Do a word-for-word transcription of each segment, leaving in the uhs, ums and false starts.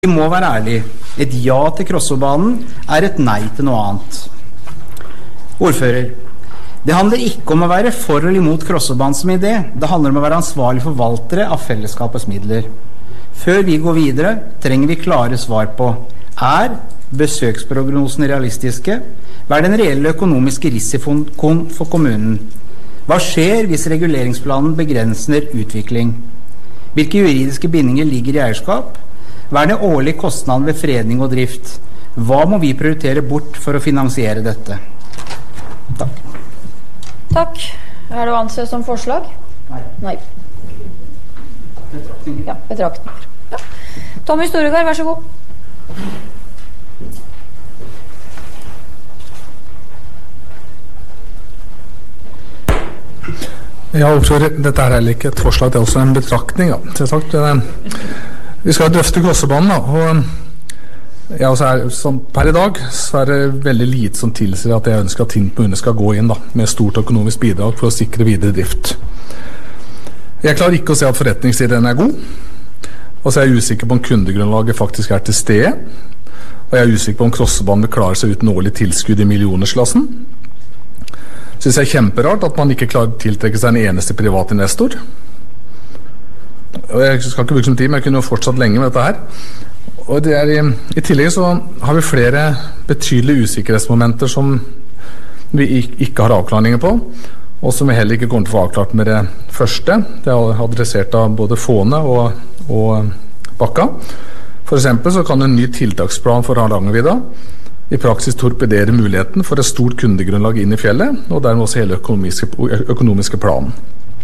Vi må være ærlige. Et ja til Krossobanen er et nei til noe annet. Ordfører, det handler ikke om å være for eller imot Krossobanen som idé. Det handler om å være ansvarlig forvaltere av fellesskapets midler. Før vi går videre, trenger vi klare svar på: er besøksprognosene realistiske? Hva er den reelle økonomiske risikoen for kommunen? Hva skjer hvis reguleringsplanen begrenser utvikling? Hvilke juridiske bindinger ligger i eierskap? Hva er den årlige kostnaden ved fredning og drift? Hva må vi prioritere bort for å finansiere dette? Takk. Takk. Er det å anse som forslag? Nei. Nei. Betraktninger. Ja, betraktninger. Ja. Tommy Storegård, vær så god. Ja, ordfører, dette er heller ikke et forslag, det er også en betraktning. Ja. Selvsagt, vi skal drøfte Krossobanen, da, og ja, så er, som per i dag så er det veldig lite som tilsier at jeg ønsker at Tinn kommune skal gå inn da, med stort økonomisk bidrag for å sikre videre drift. Jeg klarer ikke å se at forretningsideen er god, og så er jeg usikker på om kundegrunnlaget faktisk er til stede, og jeg er usikker på om Krossobanen vil klare seg uten årlig tilskudd i millionersklassen. Synes jeg er kjemperart at man ikke klarer å tiltrekke seg en eneste privat investor. Og jeg skal ikke bruke som tid, men jeg kunne jo fortsatt lenge med dette her. Og det er i, i tillegg så har vi flere betydelige usikkerhetsmomenter som vi ikke har avklaringer på, og som vi heller ikke kommer til å få avklart med det første. Det er adressert av både Fåne og, og Bakka. For eksempel så kan en ny tiltaksplan for Hardangervidda i praksis torpedere muligheten for et stort kundegrunnlag inn i fjellet, og dermed også hele økonomiske, økonomiske planen.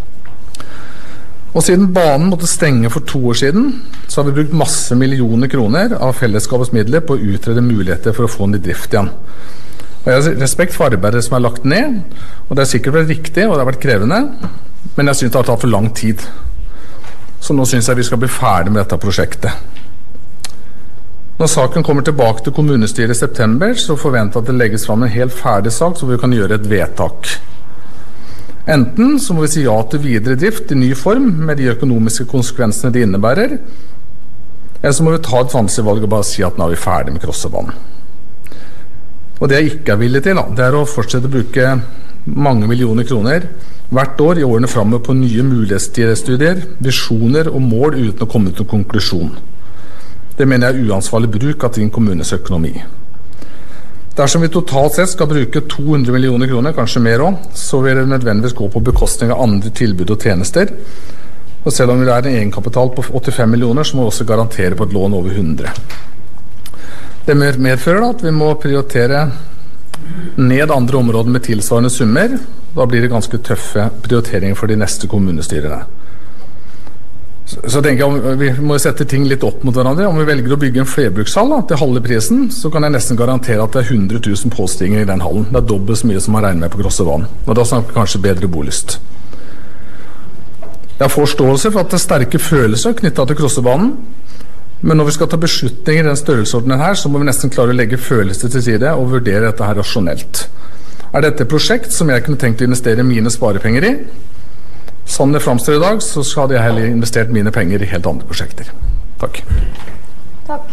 Og siden banen måtte stenge for to år siden, så har vi brukt masse millioner kroner av fellesskapets midler på å utrede muligheter for å få den i drift igjen. Og jeg har respekt for arbeidet som er lagt ned, og det er sikkert vært riktig, og det har vært krevende, men jeg synes det har tatt for lang tid. Så nå synes jeg vi skal bli ferdig med dette prosjektet. Når saken kommer tilbake til kommunestyret i september, så forventer jeg at det legges fram en helt ferdig sak, så vi kan gjøre et vedtak. Enten så må vi si ja til videre drift i ny form, med de økonomiske konsekvensene det innebærer, eller så må vi ta et vanskelig valg og bare si at nå er vi ferdig med Krossobanen. Og det jeg ikke er villig til, det er å fortsette å bruke mange millioner kroner hvert år i årene fremover på nye mulighetsstudier, visjoner og mål uten å komme til en konklusjon. Det mener jeg er uansvarlig bruk av din kommunes økonomi. Dersom vi totalt sett skal bruke to hundre millioner kroner, kanskje mer også, så vil det nødvendigvis gå på bekostning av andre tilbud og tjenester. Og selv om vi er en egenkapital på åttifem millioner, så må vi også garantere på et lån over hundre. Det medfører da at vi må prioritere ned andre områder med tilsvarende summer. Da blir det ganske tøffe prioriteringer for de neste kommunestyrene. Så, så tenker jeg om vi må sette ting litt opp mot hverandre. Om vi velger å bygge en flerbrukshall da, til halve prisen, så kan jeg nesten garantere at det er hundre tusen påstigninger i den hallen. Det er dobbelt så mye som man regner med på Krossobanen. Og da snakker vi kanskje bedre bolyst. Jeg har forståelse for at det er sterke følelser knyttet til Krossobanen, men når vi skal ta beslutninger i den størrelsesordenen her, så må vi nesten klare å legge følelser til side og vurdere dette her rasjonelt. Er dette et prosjekt som jeg kunne tenkt å investere mine sparepenger i? Sånn det fremstår i dag, så hadde jeg heller investert mine penger i helt andre prosjekter. Takk. Takk.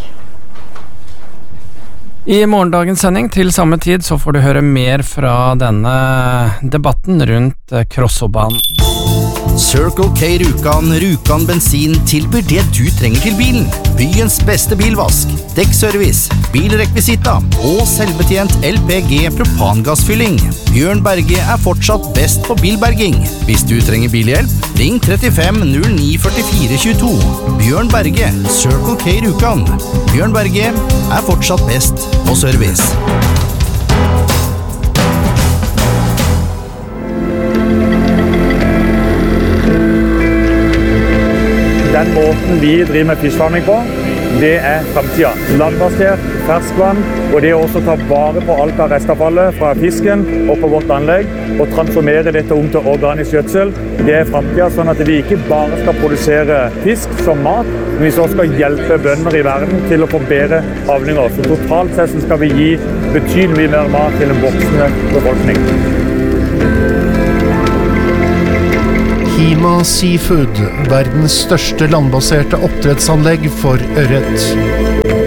I morgendagens sending til samme tid så får du høre mer fra denne debatten rundt Krossobanen. Circle K Rjukan, Rjukan bensin tilbyr det du trenger til bilen. Byens beste bilvask, dekkservice, bilrekvisita og selvbetjent L P G propangassfylling. Bjørn Berge er fortsatt best på bilberging. Hvis du trenger bilhjelp, ring trettifem null ni førtifire tjueto. Bjørn Berge, Circle K Rjukan. Bjørn Berge er fortsatt best på service. Den måten vi driver med fiskfarming på, det er fremtiden. Landbasert, ferskvann, og det å også ta vare på alt av restavfallet fra fisken og på vårt anlegg, og transformere dette om til organisk gjødsel, det er fremtiden, sånn at vi ikke bare skal produsere fisk som mat, men vi også skal hjelpe bønder i verden til å få bedre avlinger. Så totalt sett skal vi gi betydelig mer mat til en voksende befolkning. Hima Seafood, verdens største landbaserte oppdrettsanlegg for ørret.